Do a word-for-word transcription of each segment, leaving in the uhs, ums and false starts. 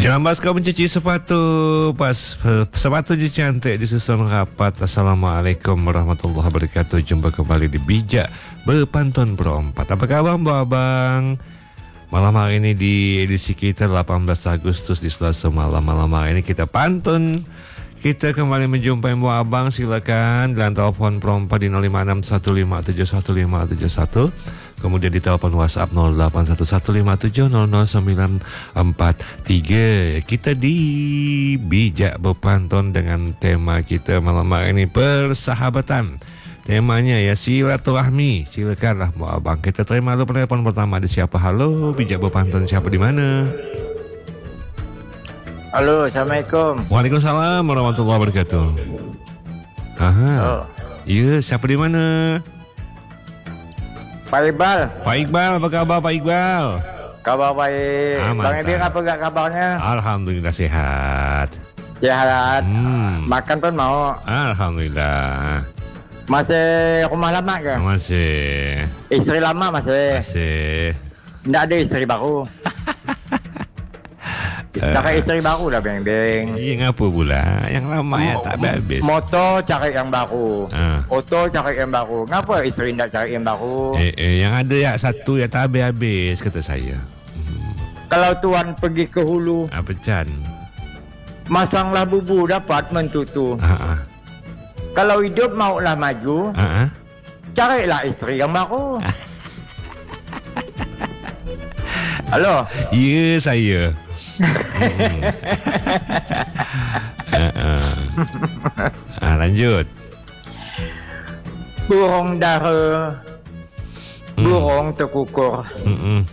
Jelambar kau mencuci sepatu, pas sepatu je cantik disusun rapat. Assalamualaikum warahmatullahi wabarakatuh. Jumpa kembali di Bijak Berpantun Berempat. Apa khabar abang? Malam hari ini di edisi kita delapan belas Agustus di Selasa malam. Malam hari ini kita pantun. Kita kembali menjumpai Mbak Abang. Silakan dalam telepon perompat di nol lima enam satu lima tujuh satu lima tujuh satu. Kemudian di telepon WhatsApp nol delapan satu satu lima tujuh nol nol sembilan empat tiga. Kita di Bijak Berpantun dengan tema kita malam hari ini persahabatan. Temanya ya silaturahmi. Silakanlah Mbak Abang. Kita terima dulu telepon pertama. Ada siapa? Halo, Bijak Berpantun, siapa di mana? Halo, Assalamualaikum. Waalaikumsalam warahmatullahi wabarakatuh. Aha. Oh. Ya, siapa di mana? Pak Iqbal. Pak Iqbal, apa kabar Pak Iqbal? Kabar baik. Ah, Bang Iqbal apa gak kabarnya? Alhamdulillah sehat. Sehat. Hmm. Makan pun mau. Alhamdulillah. Masih rumah lama ke? Masih. Isteri lama masih. Masih. Nggak ada isteri baru. Cari isteri baru dah Beng-Beng. Iya ngapa pula? Yang lama ya tak habis. Motor cari yang baru. Ah. Auto cari yang baru. Ngapa isteri nak cari yang baru? Eh, eh yang ada ya satu ya tak habis-habis kata saya. Hmm. Kalau tuan pergi ke hulu, Apa Chan? masanglah bubu dapat mentutu. Ah, ah. Kalau hidup maulah maju, Ah, ah. carilah isteri yang baru. Halo. Ya saya. Hmm. ah, ah. ah, lanjut. Burung dara, Hmm. burung terkukur, Hmm.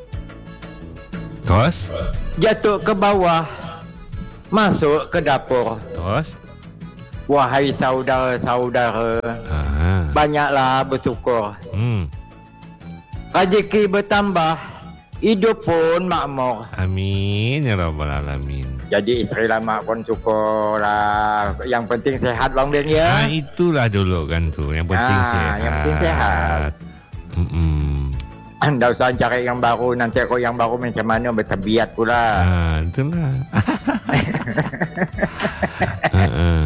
Terus? jatuh ke bawah, masuk ke dapur. Terus? Wahai saudara-saudara, Ah. banyaklah bersyukur. Hmm. Rezeki bertambah, hidup pun makmur. Amin ya rabbal alamin. Jadi isteri lama pun syukur lah. Yang penting sehat Bang Ben Ah ya. itulah dulu kan tuh. Yang penting Ah, sehat. yang penting sehat. Mm-mm. Anda usah cari yang baru, nanti kau yang baru macam mana bertabiat pula. Ah itulah. ah, ah.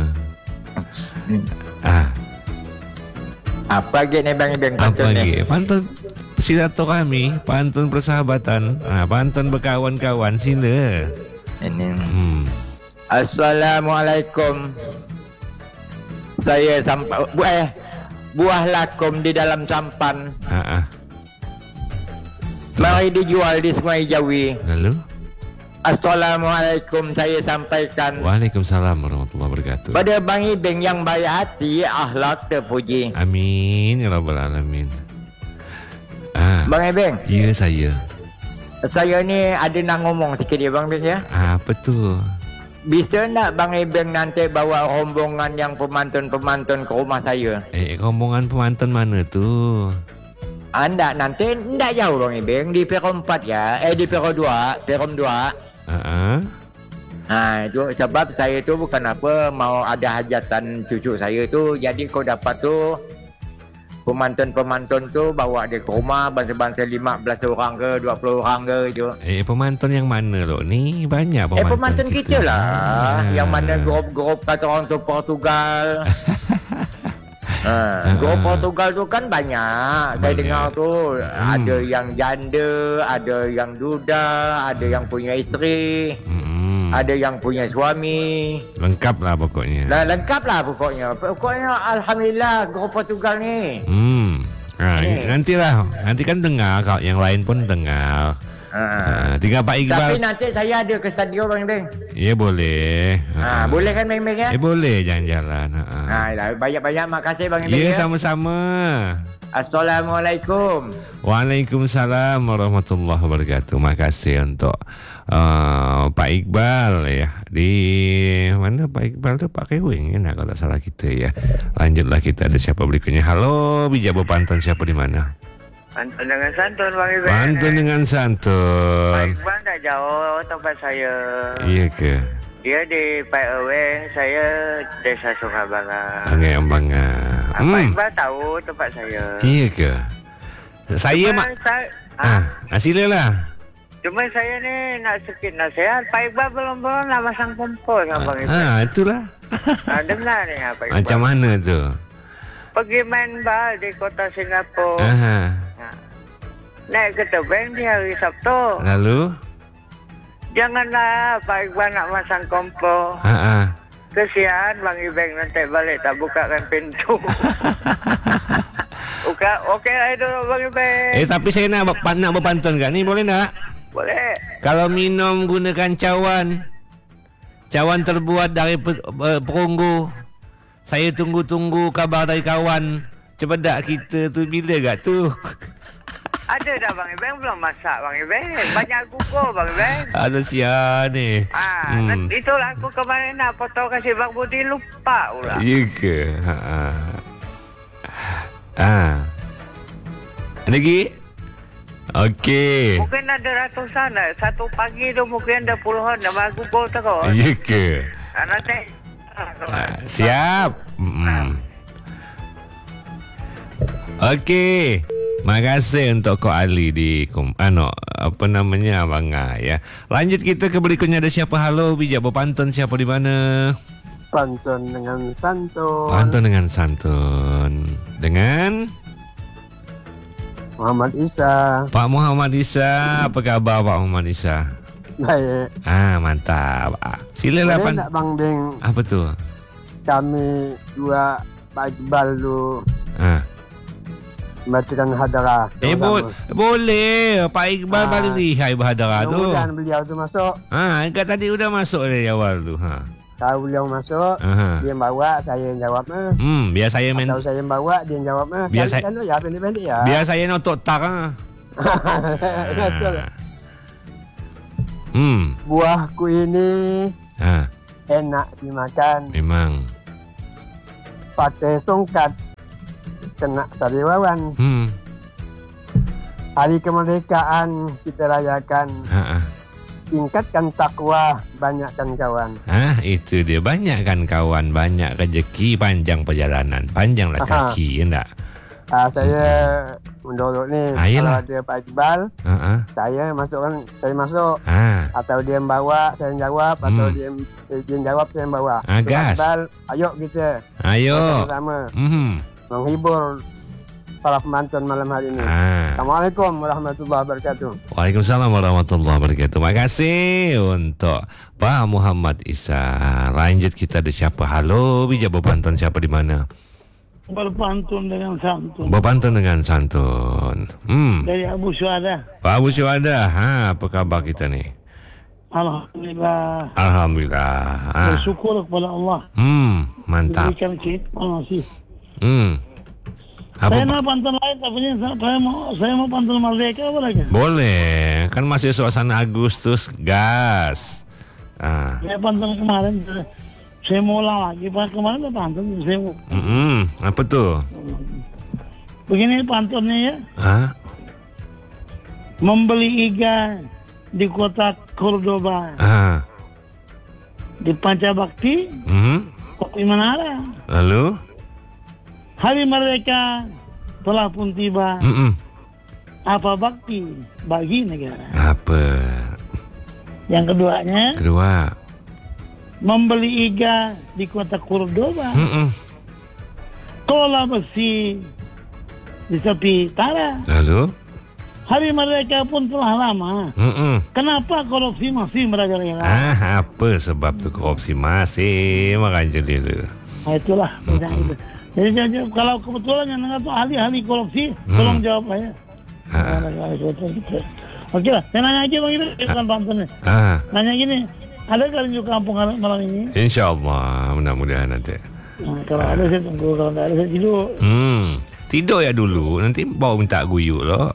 ah. Apa lagi ni Bang Ben Apa pantun lagi? ni? Pantun silaturahmi, pantun persahabatan, ah, pantun berkawan-kawan sila. Ini. Hmm. Assalamualaikum. Saya sampai bu eh buah lakum di dalam sampan. Ah, ah. Mari dijual di Sungai Jawi. Lalu? Assalamualaikum saya sampaikan Waalaikumsalam warahmatullahi wabarakatuh. pada Bang Ibeng yang baik hati, akhlak terpuji. Amin ya rabbal alamin. Ah. Bang Ibeng, Ya saya. saya ni ada nak ngomong sikit ya Bang Ibeng ya. Apa tu? Bisa nak Bang Ibeng nanti bawa rombongan yang pemantun-pemantun ke rumah saya? Eh, rombongan pemantun mana tu? Anda nanti tidak jauh Bang Ibeng, di Peron empat ya. Eh di Peron dua, Peron dua. Ah, Ha, itu sebab saya tu bukan apa mau ada hajatan cucu saya tu, jadi kau dapat tu pemantun-pemantun tu bawa dia ke rumah bangsa-bangsa lima belas orang ke dua puluh orang ke itu. eh pemantun yang mana lo? Ni banyak pemantun. Eh pemantun kita, kita lah. Ah. Yang mana grup-grup kata orang tu Portugal. Ha, grup Portugal tu kan banyak. Saya Banyak. dengar tu Hmm. ada yang janda, ada yang duda, ada yang punya isteri, Hmm. ada yang punya suami. Lengkap lah pokoknya. Dah lengkap lah pokoknya. Pokoknya Alhamdulillah grup Portugal ni. Hmm. Nah, Ni. nantilah. Nanti kan dengar kalau yang lain pun dengar. Ha. Ah, tinggal Pak Iqbal. Tapi nanti saya ada ke stadion Bang Beng. Ya boleh. Ha, boleh kan Beng Beng ya? Eh boleh jalan-jalan. Ah. Ha, dah, banyak-banyak makasih Bang Beng Ya ya. sama-sama. Assalamualaikum. Waalaikumsalam warahmatullahi wabarakatuh. Makasih untuk uh, Pak Iqbal ya. Di mana Pak Iqbal tu? Pak Kewing ya, nah, kalau tak salah kita ya. Lanjutlah kita ada siapa berikutnya. Halo, Bijak Berpantun, siapa di mana? Pantun dengan santun Bang Iben. Pantun dengan Pak santun. Iqbal tak jauh tempat saya. Iya ke? Dia di Pak Eweng, saya Desa Sukabanga. Angai Ambanga. Pak Hmm. Iqbal tahu tempat saya. Iya ke? Saya mak. Saya, Ah, ah silalah. Cuma saya ni nak sikit nasihat. Pak Iqbal belum-belum nak masang kompor sama Bang Iqbal. Ah, itulah. Nah, dengar ni Pak Iqbal. Macam mana tu? Pergi main bal di kota Singapura. Aha. Nah, naik ke tebing di hari Sabtu. Lalu? Janganlah Pak Iqbal nak masang kompor. Ha ah. Kesian Bang Ibeng nanti balik tak bukakan pintu. Okey, okey lah itu Bang Ibeng. Eh, tapi saya nak ber- nak berpantun kan? Ni boleh tak? Boleh. Kalau minum gunakan cawan. Cawan terbuat dari per, uh, perunggu. Saya tunggu-tunggu kabar dari kawan. Cepedak kita tu bila gak tu? Ada dah Bang Ibeng, belum masak Bang Ibeng. Banyak kukuh Bang Ibeng. Ada siapa ni? Ah, hmm. Itulah aku kemarin nak foto kasih Bang Budi, lupa pula. Ya ke? Ha. Ah. Lagi? Okey. Mungkin ada ratusan lah. Satu pagi tu mungkin ada puluhan. Nama aku go terus. Ya ke? Ah, nanti. Ah, siap. Hmm. Okey. Makasih untuk Kok Ali di kum, ano, apa namanya Abang A, ya. Lanjut kita ke berikutnya. Ada siapa? Halo, bijak berpantun siapa di mana? Pantun dengan santun. Pantun dengan santun. Dengan Muhammad Isa. Pak Muhammad Isa. Apa khabar Pak Muhammad Isa? Baik. Ah, mantap. Ah, silalah Boleh pan. tak Bang Beng, Apa tu? kami dua Pak Iqbal tu Ah. bacakan hadarah. Eh bo- boleh. Pak Iqbal Ah. paling lihai berhadara tu. Mudah-mudahan beliau tu masuk. Ha, kat tadi udah masuk dari awal tu. Ha. Kalau beliau masuk, Aha. dia yang bawa, saya yang jawab mah. Hmm, biar saya main Atau saya yang bawa, dia yang jawab mah. Biar Sekali saya- kan tu ya, pendek-pendek ya. biar saya notok tak ah. Betul. Hmm. Buahku ini Ha, enak dimakan. memang. Pakai tongkat, kena sariwawan. Hmm. Hari kemerdekaan kita rayakan. Ha, ha. Tingkatkan takwa, banyakkan kawan. Ah, itu dia. Banyak kan kawan, banyak rezeki, panjang perjalanan, panjanglah Aha. kaki, ya enggak? Ah, saya mendorong ni. Ah, Kalau yelah. ada Pak Iqbal, Ha ah. saya masukkan, saya masuk. Ah, Atau dia yang bawa, saya yang jawab. Atau Hmm. dia yang, eh, dia yang jawab, saya yang bawa. Ah, Pak gas. Iqbal, ayo kita ayo. sama-sama Mhm. menghibur para penonton malam hari ini. Ah. Assalamualaikum warahmatullahi wabarakatuh. Waalaikumsalam warahmatullahi wabarakatuh. Terima kasih untuk Pak Muhammad Isa. Lanjut kita ada siapa? Halo, bijak berpantun siapa di mana? Berpantun dengan santun Berpantun dengan santun. Hmm. dari Abu Syuhada. Pak Abu Syuhada, ha, apa khabar kita ni? Alhamdulillah, Alhamdulillah. Ah. bersyukur kepada Allah Hmm, mantap. diberikan kita masih. Hmm. Apa Saya Pak? nak pantun lain, tapi ini saya saya mau saya mau pantun merdeka apa lagi? Boleh. Kan masih suasana Agustus, gas. Ah. Saya pantun kemarin, saya mau ulang lagi. Pas kemarin saya pantun, saya mau. Hmm, apa tu? Begini pantunnya ya. Ah. Membeli iga di kota Cordoba, Ah. di Pancabakti, Hmm. Kopi Menara. Lalu? Hari Merdeka telah pun tiba. Hmm. Apa bakti bagi negara? Apa? Yang keduanya, Kedua. membeli iga di kota Cordoba, Hmm. kola besi di tepi utara. Lalu? Hari Merdeka pun telah lama. Hmm. Kenapa korupsi masih merajalela? Ah, apa sebab tu korupsi masih merajalela? Nah, itulah. Mm-hmm. Jadi, jadi kalau kebetulan yang dengar tu ahli-ahli korupsi, Hmm. tolong jawab saya. Ah. Oke lah, saya nanya aja bang itu bukan pantunnya. Ah. Nanya gini, ada kali juga kampung malam ini? InsyaAllah, mudah-mudahan ada. Nah, kalau ada saya tunggu, kalau tidak ada saya tidur. Hmm. Tidur ya dulu, nanti bawa minta guyuk loh.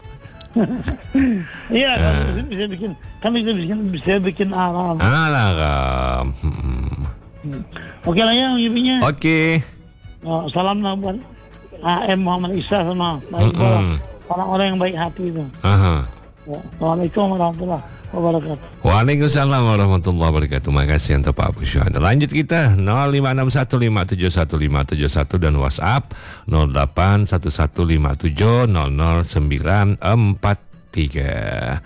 Iya, kami bisa bikin, kami bisa bikin, bisa bikin alam. Alah, Ram. Hmm. Oke lah ya, ibunya. Okey. Oh, salam lah buat A M Muhammad Isa sama Pak Iqbal, Mm-mm. orang-orang yang baik hati itu. Aha. Ya. Assalamualaikum warahmatullahi wabarakatuh. Waalaikumsalam warahmatullahi wabarakatuh. Terima kasih untuk Pak Abu Syuhada. Lanjut kita nol lima enam satu lima tujuh satu lima tujuh satu dan WhatsApp nol delapan satu satu lima tujuh nol nol sembilan empat tiga.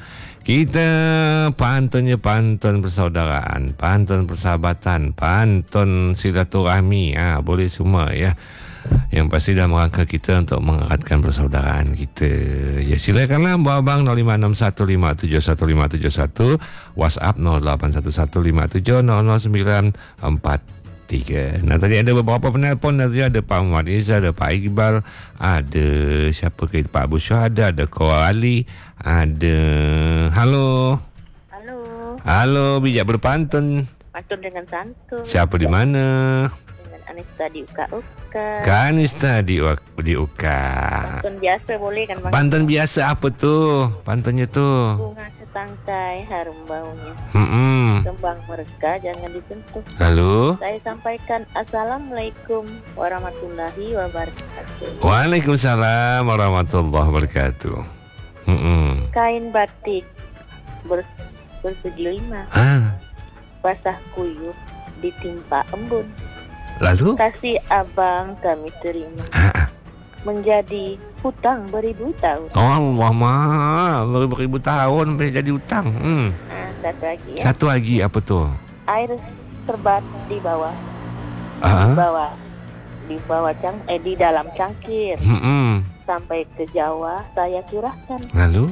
Kita pantunnya pantun persaudaraan, pantun persahabatan, pantun silaturahmi. Ah, ha, boleh semua ya. Yang pasti dalam rangka kita untuk mengeratkan persaudaraan kita. Ya, silakanlah abang nol lima enam satu lima tujuh satu lima tujuh satu, WhatsApp nol lapan satu satu lima tujuh nol nol sembilan empat tiga. Nah, tadi ada beberapa penelpon. Tadi ada Pak Muhammad Izzah, ada Pak Iqbal, ada siapa ke Pak Abu Syuhada, ada Kor Ali, ada halo. Halo. Halo, bijak berpantun. Pantun dengan santun. Siapa di mana? Dengan Anista di U K U K. Kanista di di U K. Pantun biasa boleh kan Bang? Pantun biasa apa tuh? Pantunnya tuh. Bunga setangkai harum baunya. Hmm. Kembang mereka jangan disentuh. Lalu? Saya sampaikan Assalamualaikum warahmatullahi wabarakatuh. Waalaikumsalam warahmatullahi wabarakatuh. Hmm. Kain batik ber, bersegi lima. Ah. Basah kuyup ditimpa embun. Lalu? Kasih abang kami terima. Ah. Menjadi hutang beribu tahun. Oh Allah mah, beribu tahun sampai jadi hutang. Hmm. Nah, satu lagi ya. Satu lagi apa tuh? Air serbat di bawah. Ah. Di bawah. Di bawah cang eh di dalam cangkir. Hmm. Sampai ke Jawa saya curahkan. Lalu?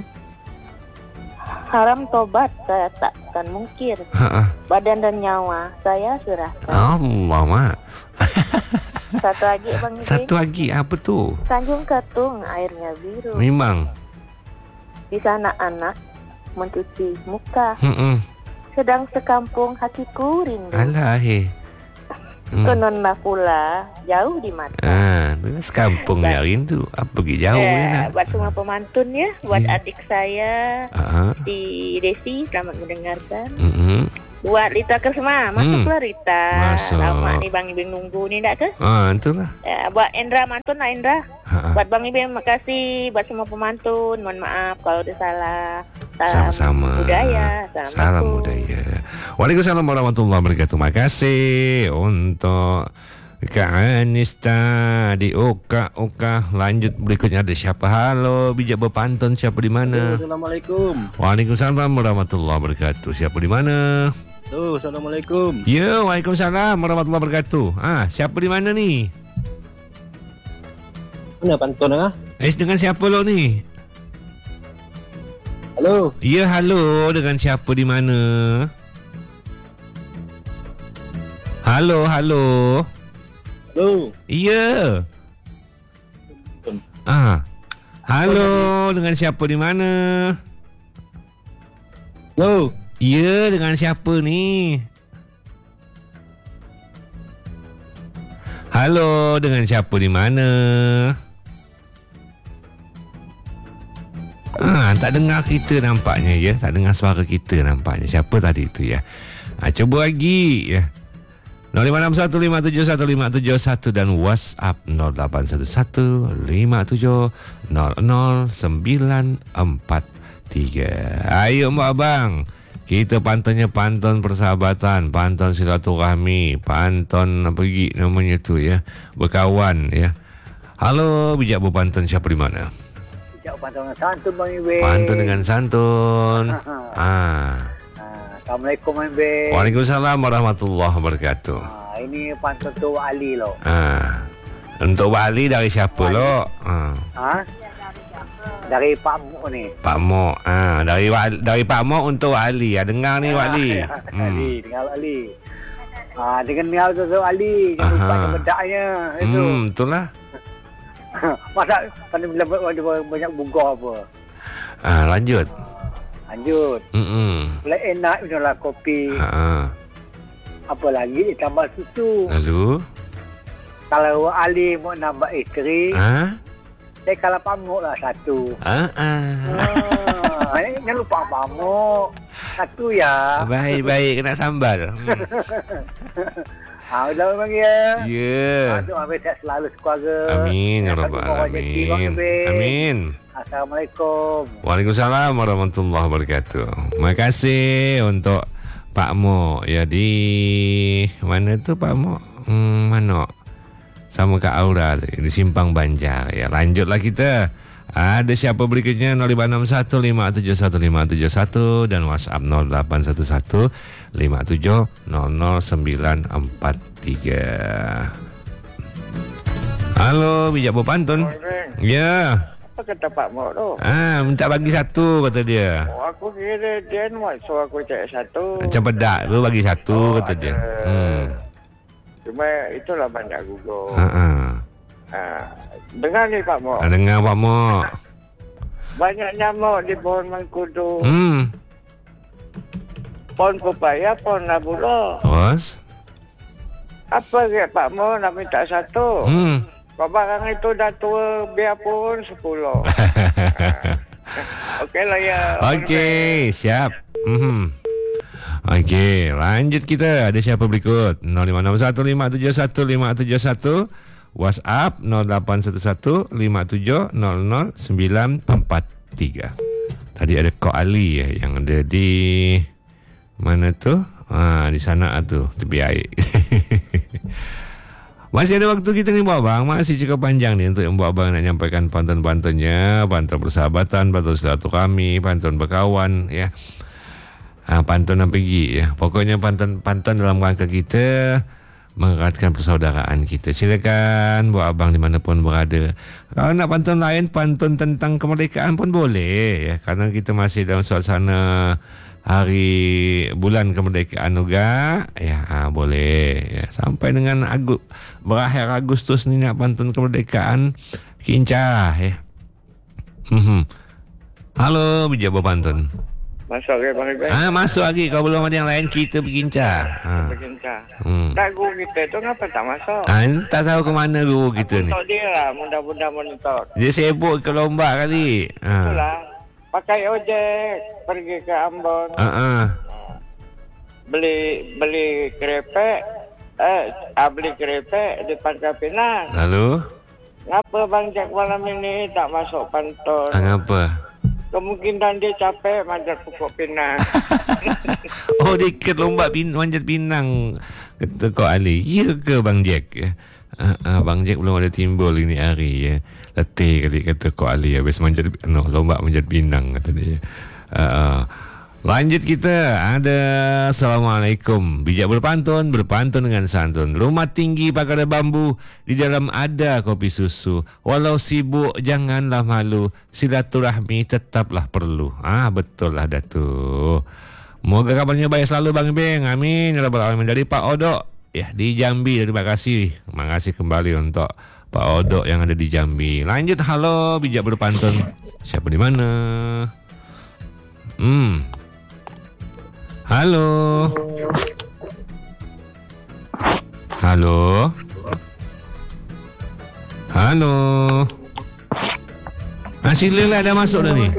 Haram tobat saya takkan mungkir. Ha. Badan dan nyawa saya serahkan. Allah mah. Satu lagi Bang Ibe. Satu lagi apa tuh? Tanjung Katung airnya biru. Memang. Di sana anak mencuci muka. Hmm. Sedang sekampung hatiku rindu. Alah he. Hmm. Kononlah pula jauh di mata. Ah, sekampung ya rindu. Apa pergi jauh eh, ya nak? Buat semua pemantun ya, buat Ya. adik saya Ah. di Desi, selamat mendengarkan. Hmm. Buat Rita Kersma, masuklah Rita. Masuk. Lama nih Bang Ibe nunggu nih tak ke? Ah, itulah. Eh, buat Endra mantun lah Endra. Ha. Buat Bang Ibe makasih, buat semua pemantun. Mohon maaf kalau ada salah. Salam Sama-sama. budaya. Salam Assalamualaikum. budaya. Waalaikumsalam warahmatullahi wabarakatuh. Terima kasih untuk Kak Anista di Oka Oka. Lanjut berikutnya ada siapa? Halo, bijak berpantun, siapa di mana? Assalamualaikum. Waalaikumsalam warahmatullahi wabarakatuh. Siapa di mana? Tuh, Assalamualaikum. Ya, waalaikumsalam warahmatullahi wabarakatuh. Ah, siapa di mana ni? Mana pantun ah? Eh, dengan siapa lo ni? Halo. Ya, halo, dengan siapa di mana? Halo, halo. Halo. Ya. Ah. Halo, dengan siapa di mana? Halo. Ya, dengan siapa ni? Halo, dengan siapa di mana? Ah, tak dengar kita nampaknya ya. Tak dengar suara kita nampaknya. Siapa tadi tu ya? Ah, cuba lagi ya. nol lima enam satu lima tujuh satu lima tujuh satu dan WhatsApp nol lapan satu satu lima tujuh nol nol sembilan empat tiga. Ayo Mbak Abang, kita pantunnya pantun persahabatan, pantun silaturahmi, pantun apa lagi namanya tu ya, berkawan ya. Halo, bijak berpantun, siapa di mana? Bijak pantun dengan santun Bang Ibe. Pantun dengan santun. Ah. Assalamualaikum Bang Ibe. Waalaikumsalam warahmatullahi wabarakatuh. Ah, ini pantun tu Ali lo. Ah. Untuk Wali dari siapa lo? Ah. Ha? Dari Pak Mu ni. Pak Mo. Ah, dari Wali, dari Pak Mo untuk Ali. Ah, dengar ni Wali. Ah, Hmm. Ali, dengar Ali. Ah, dengan dengar tu tu Ali, jangan lupa Aha. bedaknya itu. Hmm, itulah. Masa pada bila ada banyak bunga apa. Ah, lanjut. Lanjut. Hmm. Boleh enak inilah kopi. Ha. Apa lagi ditambah susu. Lalu? Kalau Ali mau nambah isteri, Ah? saya kalau pamuk lah satu. Ah, ah. Ah, jangan lupa pamuk. Satu ya. Baik-baik, kena sambal. Hmm. Ah, udah memang ya. Ya. Aduh, habis saya selalu sekeluarga. Amin ya Satu rabbal orang rezeki, Bang alamin. Ibe. Amin. Assalamualaikum. Waalaikumsalam warahmatullahi wabarakatuh. Terima kasih untuk Pak Mo ya di mana tu Pak Mo? Hmm, mana? Sama Kak Aura di Simpang Banjar ya. Lanjutlah kita. Ada siapa berikutnya? nol lima enam satu lima tujuh satu lima tujuh satu dan WhatsApp nol delapan satu satu lima tujuh nol nol sembilan empat tiga. Halo, bijak berpantun. Ya. Apa kata Pak Mok tu? Ah, minta bagi satu kata dia. Oh, aku kira dia nak so aku cek satu. Macam pedak tu bagi satu Oh, kata ada. dia. Hmm. Cuma itulah banyak Google. Ha ah. Ha. Dengar ni Pak Mok. Ah, dengar Pak Mok. Banyak nyamuk di pohon mangkudu. Hmm. Pohon pepaya, pohon labula. Terus? Apa ke Pak Mok nak minta satu? Hmm. Kau barang itu dah tua, biarpun sepuluh. Okeylah ya. Okey, siap. Mhm. Okey, lanjut kita. Ada siapa berikut? nol lima enam satu lima tujuh satu lima tujuh satu, WhatsApp nol delapan satu satu lima tujuh nol nol sembilan empat tiga. Tadi ada Kok Ali ya, yang ada di mana tu? Ah, di sana tu, tepi air. Masih ada waktu kita ni Mbak Abang. Masih cukup panjang ni untuk Mbak Abang nak nyampaikan pantun-pantunnya. Pantun persahabatan, pantun silaturahmi, pantun berkawan ya. Ha, pantun yang pergi ya. Pokoknya pantun-pantun dalam rangka kita mengeratkan persaudaraan kita. Silakan Mbak Abang dimanapun berada. Kalau nak pantun lain, pantun tentang kemerdekaan pun boleh ya. Karena kita masih dalam suasana hari bulan kemerdekaan juga ya, ha, boleh ya. Sampai dengan Agu, berakhir Agustus ni nak pantun kemerdekaan kincah ya. Mm-hmm. Halo, bijak berpantun. Masuk ke Bang Ibrahim? Ah, masuk lagi. Kalau belum ada yang lain, kita berkincah. Ha. Berkincah. Hmm. Tak guru kita tu kenapa tak masuk? Ah, tak tahu ke mana guru kita ni. Untuk dia lah, mudah-mudahan monitor. Dia sibuk ke lomba kali. Ha. Itulah. Pakai ojek, pergi ke Ambon. Ha ah. Beli beli kerepek. Eh, ah, beli kerepek di Pangkal Pinang. Lalu? Ngapa Bang Jack malam ini tak masuk pantun? Ah, apa? Kemungkinan dia capek manjat pokok pinang. Oh, dia ikut lomba pin, manjat pinang kata Kok Ali. Ya ke Bang Jack? Uh, uh, Bang Jack belum ada timbul ini hari ya. Letih kali kata Kok Ali habis manjat no, lomba manjat pinang kata dia. Uh, uh. Lanjut kita. Ada Assalamualaikum. Bijak berpantun, berpantun dengan santun. Rumah tinggi pagar bambu, di dalam ada kopi susu. Walau sibuk janganlah malu, silaturahmi tetaplah perlu. Ah, betul lah Datuk. Moga kabarnya baik selalu Bang Beng. Amin ya rabbal alamin. Dari Pak Odok ya di Jambi. Terima kasih. Terima kasih kembali untuk Pak Odok yang ada di Jambi. Lanjut. Halo, bijak berpantun. Siapa di mana? Hmm. Halo. Halo. Halo. Ah, silalah dah masuk dah ni.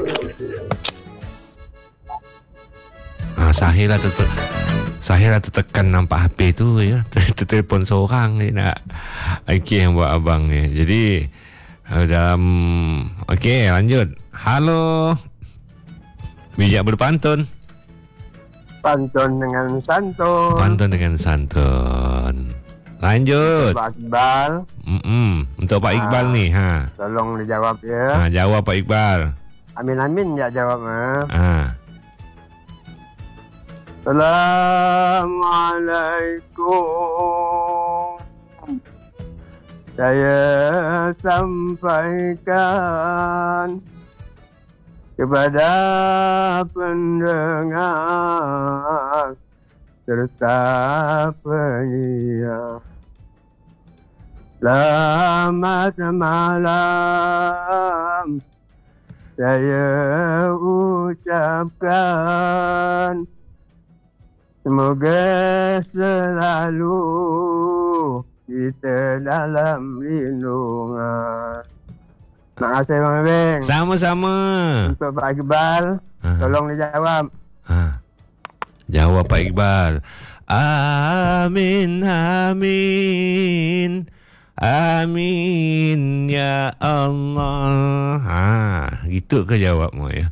Ah, Sahira tu Sahira tertekan nampak H P tu ya. Telefon seorang ni nak. Okey yang buat abang ni. Jadi dalam okey lanjut. Halo. Bijak berpantun. Pantun dengan santun. Pantun dengan santun. Lanjut. Pak Iqbal. Mm-mm. Untuk Pak Iqbal Ah. ni ha. Tolong dijawab ya. Ha, jawab Pak Iqbal. Amin-amin ya jawabnya. Ha. Assalamualaikum. Saya sampaikan kepada pendengar serta penyiar. Selamat malam saya ucapkan. Semoga selalu kita dalam lindungan. Terima kasih Bang Beng. Sama-sama. Untuk Pak Iqbal, Ha. tolong dijawab. Ha. Jawab Pak Iqbal. Amin, amin. Amin ya Allah. Ha, gitu ke jawabmu ya?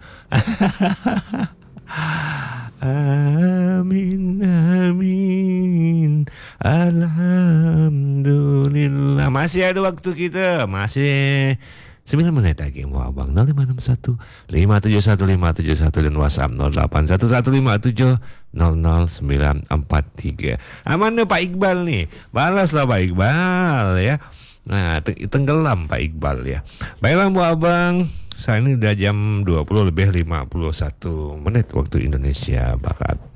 Amin, amin. Alhamdulillah. Masih ada waktu kita. Masih sembilan menit lagi mau abang. Nol lima enam satu lima tujuh satu lima tujuh satu dan WhatsApp nol delapan satu satu lima tujuh nol nol sembilan empat tiga. Aman Pak Iqbal nih. Balaslah Pak Iqbal ya. Nah, tenggelam Pak Iqbal ya. Baiklah Bu Abang, saat ini udah jam dua puluh lebih lima puluh satu menit waktu Indonesia Barat.